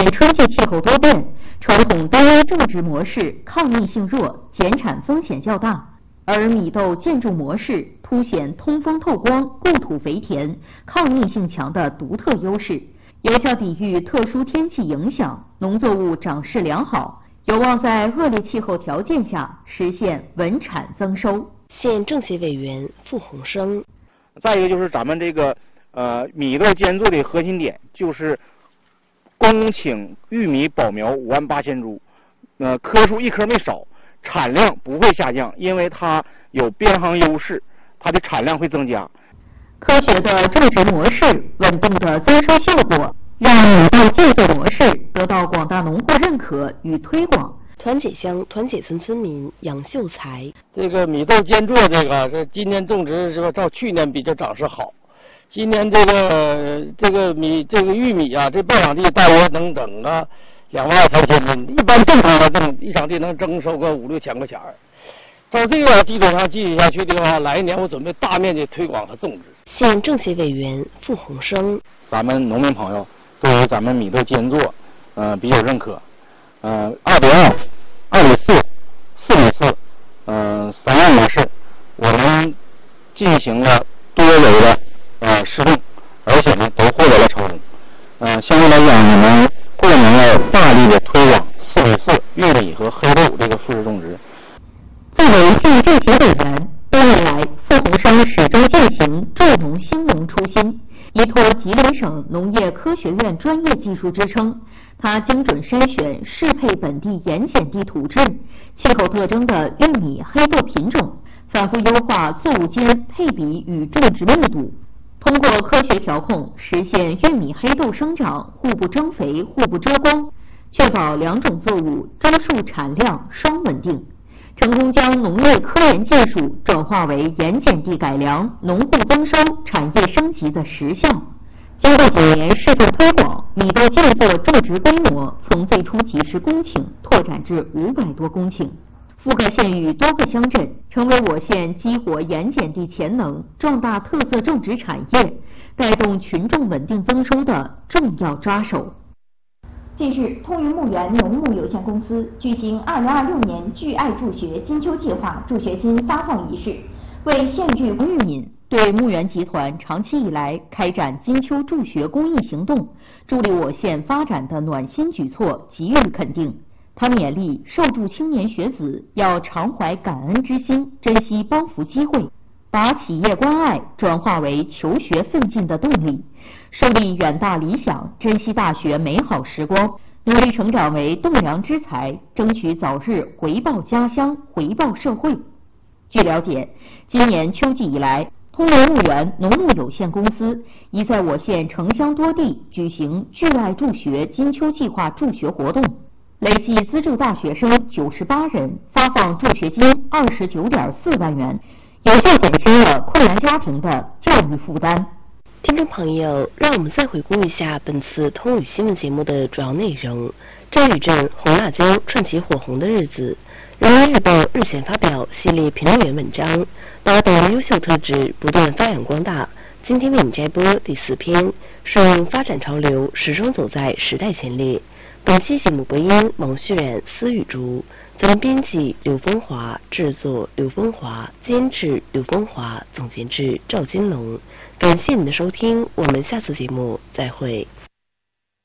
现春季气候多变，传统单一种植模式抗逆性弱，减产风险较大。而米豆间种模式凸显通风透光、固土肥田、抗逆性强的独特优势，有效抵御特殊天气影响，农作物长势良好，有望在恶劣气候条件下实现稳产增收。 县政协委员傅洪生。 再一个就是咱们这个米豆间作的核心点就是公顷玉米保苗58000株，棵数一棵没少。产量不会下降，因为它有边行优势，它的产量会增加。 科学的种植模式、稳定的增收效果，让米豆间作模式得到广大农户认可与推广。 团结乡团结村村民杨秀才， 这个米豆间作这今年种植是吧，照去年比较长势好。今年这个玉米啊，这半场地大约能整个22000吨，一般正常的一场地能征收个5、6千块钱。照这个基础上继续下去的话，来年我准备大面积推广和种植。 县政协委员傅洪生， 咱们农民朋友对于咱们米豆间作，比较认可。2:2、2:4、4:4，3样模式，我们进行了多维的施种，而且呢都获得了成功。相对来讲，我们过年要大力的推广4:4玉米和黑豆这个复式种植。 作为县政协委员，多年来，傅洪生始终践行助农兴农初心，依托吉林省农业科学院专业技术支撑，他精准筛选适配本地盐碱地土质、气候特征的玉米、黑豆品种，反复优化作物间配比与种植密度。通过科学调控，实现玉米、黑豆生长互不增肥、互不遮光，确保两种作物株数产量双稳定，成功将农业科研技术转化为盐碱地改良、农户增收、产业升级的实项。经过几年试点推广，米豆间作种植规模从最初几十公顷拓展至500多公顷。覆盖县域多个乡镇，成为我县激活盐碱地潜能、壮大特色种植产业、带动群众稳定增收的重要抓手。 近日，通云牧园农牧有限公司举行2026年聚爱助学金秋计划助学金发放仪式，为县域玉敏对牧园集团长期以来开展金秋助学公益行动，助力我县发展的暖心举措给予肯定。他勉励受助青年学子要常怀感恩之心，珍惜帮扶机会，把企业关爱转化为求学奋进的动力，树立远大理想，珍惜大学美好时光，努力成长为栋梁之才，争取早日回报家乡，回报社会。据了解，今年秋季以来，通云牧园农牧有限公司已在我县城乡多地举行聚爱助学金秋计划助学活动，累计资助大学生98人，发放助学金29.4万元，有效减轻了困难家庭的教育负担。 听众朋友，让我们再回顾一下本次通语新闻节目的主要内容。赵宇镇红辣椒串起火红的日子，人民日报日前发表系列评论员文章，把党的优秀特质不断发扬光大。今天为你摘播第4篇，顺应发展潮流，始终走在时代前列。本期节目播音王旭然、司雨竹，责任编辑刘风华，制作刘风华，监制刘风华，总监制赵金龙。感谢您的收听，我们下次节目再会。